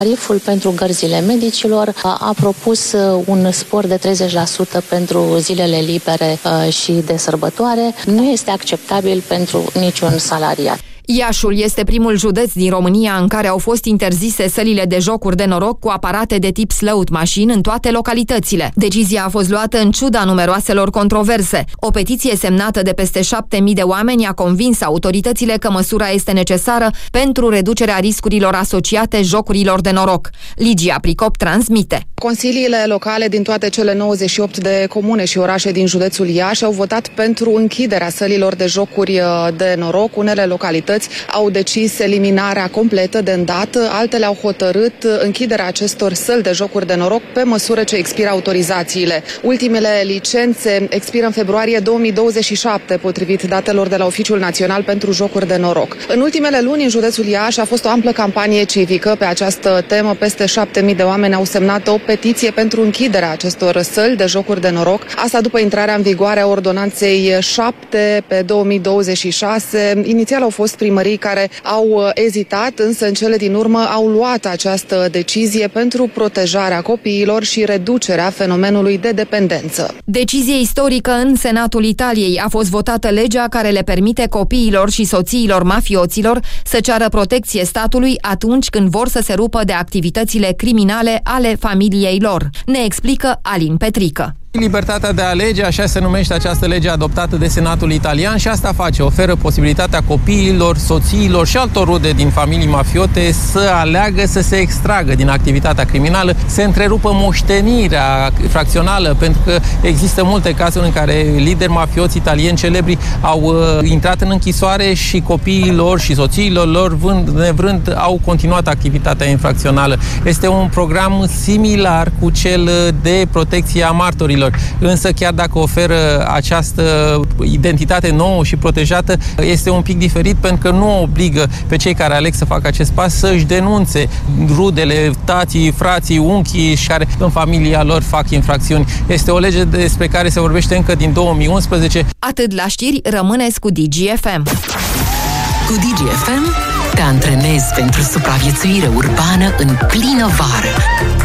Tariful pentru gărzile medicilor a propus un spor de 30% pentru zilele libere și de sărbătoare. Nu este acceptabil pentru niciun salariat. Iașul este primul județ din România în care au fost interzise sălile de jocuri de noroc cu aparate de tip slot machine în toate localitățile. Decizia a fost luată în ciuda numeroaselor controverse. O petiție semnată de peste 7.000 de oameni a convins autoritățile că măsura este necesară pentru reducerea riscurilor asociate jocurilor de noroc. Ligia Pricop transmite. Consiliile locale din toate cele 98 de comune și orașe din județul Iași au votat pentru închiderea sălilor de jocuri de noroc. Unele localități au decis eliminarea completă de îndată, altele au hotărât închiderea acestor săli de jocuri de noroc pe măsură ce expiră autorizațiile. Ultimele licențe expiră în februarie 2027, potrivit datelor de la Oficiul Național pentru Jocuri de Noroc. În ultimele luni, în județul Iași a fost o amplă campanie civică pe această temă. Peste 7.000 de oameni au semnat o petiție pentru închiderea acestor săli de jocuri de noroc. Asta după intrarea în vigoare a ordonanței 7 pe 2026. Inițial au fost primării care au ezitat, însă în cele din urmă au luat această decizie pentru protejarea copiilor și reducerea fenomenului de dependență. Decizie istorică în Senatul Italiei a fost votată legea care le permite copiilor și soțiilor mafioților să ceară protecție statului atunci când vor să se rupă de activitățile criminale ale familiei lor. Ne explică Alin Petrică. Libertatea de a alege, așa se numește această lege adoptată de Senatul italian și asta face, oferă posibilitatea copiilor, soțiilor și altor rude din familii mafiote să aleagă să se extragă din activitatea criminală, să întrerupă moștenirea fracțională, pentru că există multe cazuri în care lideri mafioți italieni celebri au intrat în închisoare și copiilor și soțiilor lor, nevrând, au continuat activitatea infracțională. Este un program similar cu cel de protecție a martorilor. Însă chiar dacă oferă această identitate nouă și protejată, este un pic diferit pentru că nu obligă pe cei care aleg să facă acest pas să-și denunțe rudele, tații, frații, unchii și care în familia lor fac infracțiuni. Este o lege despre care se vorbește încă din 2011. Atât la știri, rămâneți cu DGFM. Cu DGFM te antrenezi pentru supraviețuire urbană în plină vară.